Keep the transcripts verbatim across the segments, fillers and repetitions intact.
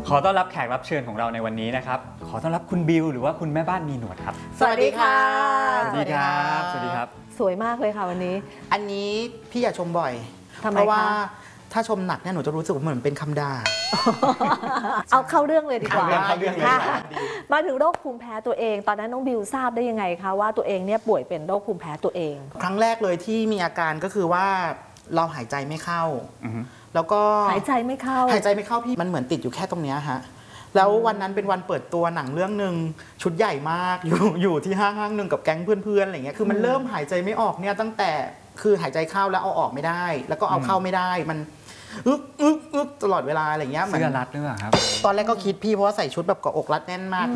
ขอต้อนรับแขกรับเชิญของเราในวันนี้นะครับขอต้อนรับคุณบิวหรือว่าคุณแม่บ้านมีหนวดครับสวัสดีค่ะสวัสดีครับสวัสดีครับสวยมากเลยค่ะวันนี้อันนี้พี่อย่าชมบ่อยเพราะว่าถ้าชมหนักเนี่ยหนูจะรู้สึกเหมือนเป็นคำด่าเอาเข้าเรื่องเลยดีกว่าเข้าเรื่องเลยมาถึงโรคภูมิแพ้ตัวเองตอนนั้นน้องบิวทราบได้ยังไงคะว่าตัวเองเนี่ยป่วยเป็นโรคภูมิแพ้ตัวเองครั้งแรกเลยที่มีอาการก็คือว่าเราหายใจไม่เข้าแล้วก็หายใจไม่เข้าหายใจไม่เข้าพี่มันเหมือนติดอยู่แค่ตรงนี้ฮะแล้ววันนั้นเป็นวันเปิดตัวหนังเรื่องหนึ่งชุดใหญ่มากอยู่อยู่ที่ห้างห้างหนึ่งกับแก๊งเพื่อนๆอะไรเงี้ยคือมันเริ่มหายใจไม่ออกเนี่ยตั้งแต่คือหายใจเข้าแล้วเอาออกไม่ได้แล้วก็เอาเข้าไม่ได้มันอึกอึกอึกตลอดเวลาอะไรเงี้ยเสื้อรัดหรือเปล่าครับตอนแรกก็คิดพี่เพราะว่าใส่ชุดแบบเกาะอกรัดแน่นมาก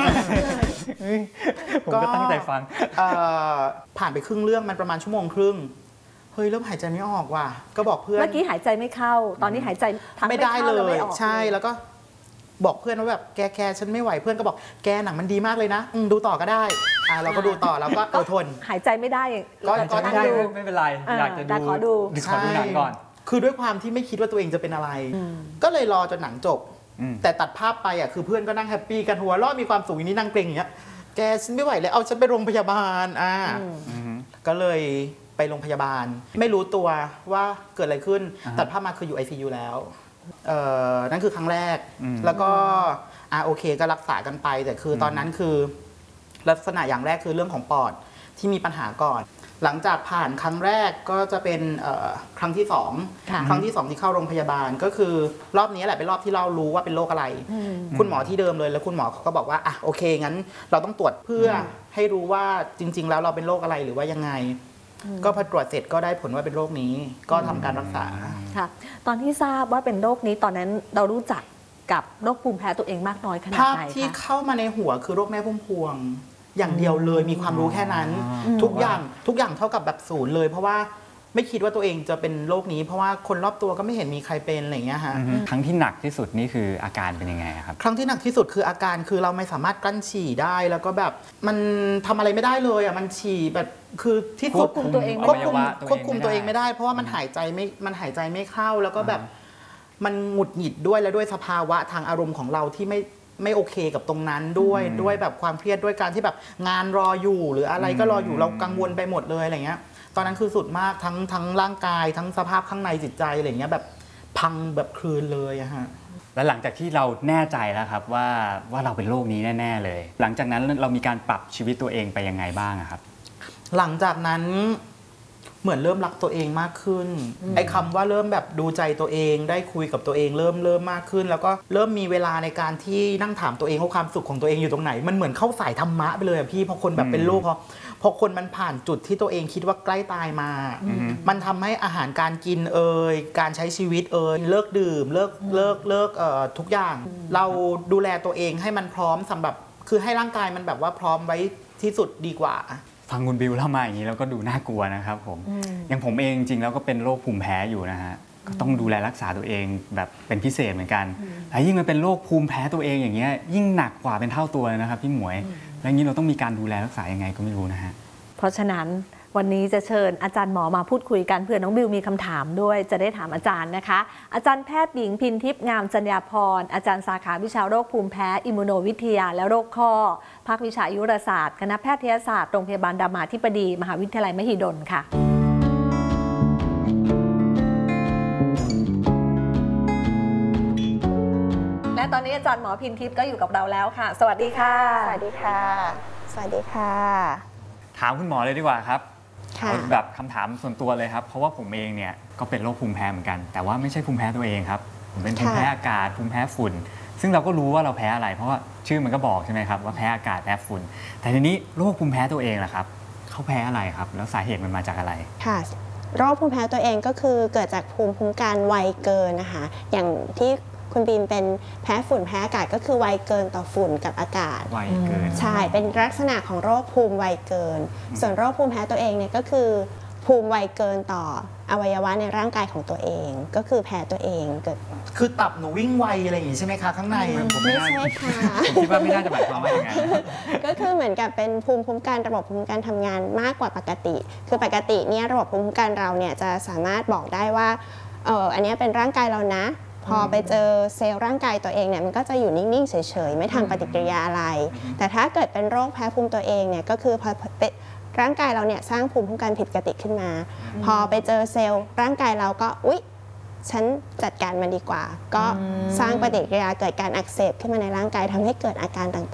ผมก็ตั้งใจฟังผ่านไปครึ่งเรื่องมันประมาณชั่วโมงครึ่งเฮ้ยเริ่มหายใจไม่ออกว่ะก็บอกเพื่อนเมื่อกี้หายใจไม่เข้าตอนนี้หายใจทั้งไม่ได้เลยใช่แล้วก็บอกเพื่อนว่าแบบแกแกฉันไม่ไหวเพื่อนก็บอกแกหนังมันดีมากเลยนะดูต่อก็ได้อ่าเราก็ดูต่อแล้วก็อดทนหายใจไม่ได้ก็ก็ไม่ได้ไม่เป็นไรอยากจะดูขอดูขอดูหนังก่อนคือด้วยความที่ไม่คิดว่าตัวเองจะเป็นอะไรก็เลยรอจนหนังจบแต่ตัดภาพไปอ่ะคือเพื่อนก็นั่งแฮปปี้กันหัวเราะมีความสุขอย่างนี้นั่งเกรงอย่างเงี้ยแกฉันไม่ไหวเลยเอาฉันไปโรงพยาบาลอ่าก็เลยไปโรงพยาบาลไม่รู้ตัวว่าเกิดอะไรขึ้นตัดภาพมาคืออยู่ ไอ ซี ยู แล้วเอ่อนั่นคือครั้งแรกแล้วก็อ่าโอเคก็รักษากันไปแต่คือตอนนั้นคือลักษณะอย่างแรกคือเรื่องของปอดที่มีปัญหาก่อนหลังจากผ่านครั้งแรกก็จะเป็นครั้งที่สองครั้งที่สองที่เข้าโรงพยาบาลก็คือรอบนี้แหละเป็นรอบที่เรารู้ว่าเป็นโรคอะไรคุณหมอที่เดิมเลยแล้วคุณหมอเขาก็บอกว่าอ่ะโอเคงั้นเราต้องตรวจเพื่อให้รู้ว่าจริงๆแล้วเราเป็นโรคอะไรหรือว่ายังไงก็พอตรวจเสร็จก็ได้ผลว่าเป็นโรคนี้ก็ทำการรักษาค่ะตอนที่ทราบว่าเป็นโรคนี้ตอนนั้นเรารู้จักกับโรคภูมิแพ้ตัวเองมากน้อยขนาดไหนคะภาพที่เข้ามาในหัวคือโรคแม่พุ่มพวงอย่างเดียวเลยมีความรู้แค่นั้นทุกอย่างทุกอย่างเท่ากับแบบศูนย์เลยเพราะว่าไม่คิดว่าตัวเองจะเป็นโรคนี้เพราะว่าคนรอบตัวก็ไม่เห็นมีใครเป็นอะไรอย่างเงี้ยฮะครั้งที่หนักที่สุดนี่คืออาการเป็นยังไงครับครั้งที่หนักที่สุดคืออาการคือเราไม่สามารถกลั้นฉี่ได้แล้วก็แบบมันทำอะไรไม่ได้เลยอ่ะมันฉี่แบบคือที่ควบคุมตัวเองควบคุมควบคุมตัวเองไม่ได้เพราะว่ามันหายใจไม่มันหายใจไม่เข้าแล้วก็แบบมันหงุดหงิดด้วยแล้วด้วยสภาวะทางอารมณ์ของเราที่ไม่ไม่โอเคกับตรงนั้นด้วยด้วยแบบความเครียดด้วยการที่แบบงานรออยู่หรืออะไรก็รออยู่เรากังวลไปหมดเลยอะไรเงี้ยตอนนั้นคือสุดมากทั้งทั้งร่างกายทั้งสภาพข้างในจิตใจอะไรเงี้ยแบบพังแบบคลืนเลยอะฮะแล้วหลังจากที่เราแน่ใจแล้วครับว่าว่าเราเป็นโรคนี้แน่ๆเลยหลังจากนั้นเรามีการปรับชีวิตตัวเองไปยังไงบ้างครับหลังจากนั้นเหมือนเริ่มรักตัวเองมากขึ้นไอ้คำว่าเริ่มแบบดูใจตัวเองได้คุยกับตัวเองเริ่มเริ่มมากขึ้นแล้วก็เริ่มมีเวลาในการที่นั่งถามตัวเองว่าความสุขของตัวเองอยู่ตรงไหนมันเหมือนเข้าสายธรรมะไปเลยอะพี่พอคนแบบเป็นโรคพอพอคนมันผ่านจุดที่ตัวเองคิดว่าใกล้ตายมามันทำให้อาหารการกินเอ่ยการใช้ชีวิตเอ่ยเลิกดื่มเลิกเลิกเลิกเอ่อทุกอย่างเราดูแลตัวเองให้มันพร้อมสำหรับคือให้ร่างกายมันแบบว่าพร้อมไว้ที่สุดดีกว่าฟังคุณบิวเล่ามาอย่างนี้แล้วก็ดูน่ากลัวนะครับผมอย่างผมเองจริงๆแล้วก็เป็นโรคภูมิแพ้อยู่นะฮะก็ต้องดูแลรักษาตัวเองแบบเป็นพิเศษเหมือนกันแล้วยิ่งมันเป็นโรคภูมิแพ้ตัวเองอย่างเงี้ยยิ่งหนักกว่าเป็นเท่าตัวเลยนะครับพี่หมวยแล้วงี้เราต้องมีการดูแลรักษายังไงก็ไม่รู้นะฮะเพราะฉะนั้นวันนี้จะเชิญอาจารย์หมอมาพูดคุยกันเผื่อน้องบิวมีคำถามด้วยจะได้ถามอาจารย์นะคะอาจารย์แพทย์หญิงพินทิพย์งามจัญญาพรอาจารย์สาขาวิชาโรคภูมิแพ้อิมมูโนวิทยาและโรคข้อภาควิชาอายุรศาสตร์คณะแพทยศาสตร์โรงพยาบาลรามาธิบดีมหาวิทยาลัยมหิดลค่ะและตอนนี้อาจารย์หมอพินทิพย์ก็อยู่กับเราแล้วค่ะสวัสดีค่ะสวัสดีค่ะสวัสดีค่ะถามคุณหมอเลยดีกว่าครับเอาแบบคำถามส่วนตัวเลยครับเพราะว่าผมเองเนี่ยก็เป็นโรคภูมิแพ้เหมือนกันแต่ว่าไม่ใช่ภูมิแพ้ตัวเองครับผมเป็นภูมิแพ้อากาศภูมิแพ้ฝุ่นซึ่งเราก็รู้ว่าเราแพ้อะไรเพราะว่าชื่อมันก็บอกใช่ไหมครับว่าแพ้อากาศแพ้ฝุ่นแต่ทีนี้โรคภูมิแพ้ตัวเองล่ะครับเขาแพ้อะไรครับแล้วสาเหตุมันมาจากอะไรค่ะโรคภูมิแพ้ตัวเองก็คือเกิดจากภูมิคุ้มกันไวเกินนะคะอย่างที่คุณบีมเป็นแพ้ฝุ่นแพ้อากาศก็คือไวเกินต่อฝุ่นกับอากาศไวเกินใช่เป็นลักษณะของโรคภูมิไวเกินส่วนโรคภูมิแพ้ตัวเองเนี่ยก็คือภูมิไวเกินต่ออวัยวะในร่างกายของตัวเองก็คือแพ้ตัวเองเกิดคือตับหนูวิ่งไวอะไรอย่างนี้ใช่ไหมคะข้างในไม่ใช่ค่ะผมคิดว่าไม่น่าจะหมายความว่าอย่างนั้นก็คือเหมือนกับเป็นภูมิคุ้มกันระบบภูมิคุ้มกันทำงานมากกว่าปกติคือปกติเนี่ยระบบภูมิคุ้มกันเราเนี่ยจะสามารถบอกได้ว่าเอออันนี้เป็นร่างกายเรานะพอไปเจอเซลล์ร่างกายตัวเองเนี่ยมันก็จะอยู่นิ่งๆเฉยๆไม่ทำปฏิกิริยาอะไร แต่ถ้าเกิดเป็นโรคแพ้ภูมิตัวเองเนี่ยก็คือพอร่างกายเราเนี่ยสร้างภูมิคุ้มกันผิดปกติขึ้นมา พอไปเจอเซลล์ร่างกายเราก็อุ๊ยฉันจัดการมันดีกว่า ก็สร้างปฏิกิริยาเกิดการอักเสบขึ้นมาในร่างกายทำให้เกิดอาการต่างๆ